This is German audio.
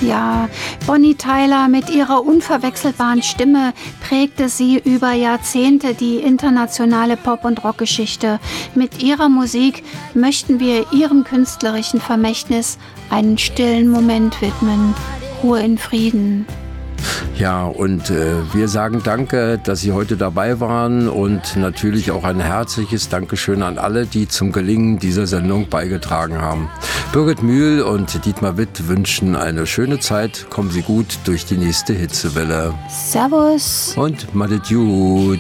Ja, Bonnie Tyler mit ihrer unverwechselbaren Stimme prägte sie über Jahrzehnte die internationale Pop- und Rockgeschichte. Mit ihrer Musik möchten wir ihrem künstlerischen Vermächtnis einen stillen Moment widmen. Ruhe in Frieden. Ja, und wir sagen danke, dass Sie heute dabei waren und natürlich auch ein herzliches Dankeschön an alle, die zum Gelingen dieser Sendung beigetragen haben. Birgit Mühl und Dietmar Witt wünschen eine schöne Zeit. Kommen Sie gut durch die nächste Hitzewelle. Servus. Und madet gut.